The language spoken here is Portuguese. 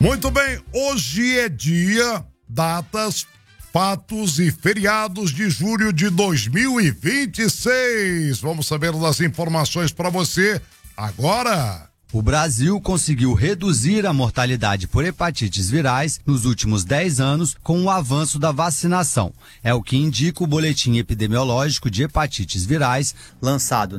Muito bem, hoje é dia, datas, fatos e feriados de julho de 2026. Vamos saber das informações para você agora. O Brasil conseguiu reduzir a mortalidade por hepatites virais nos últimos 10 anos com o avanço da vacinação. É o que indica o Boletim Epidemiológico de Hepatites Virais, lançado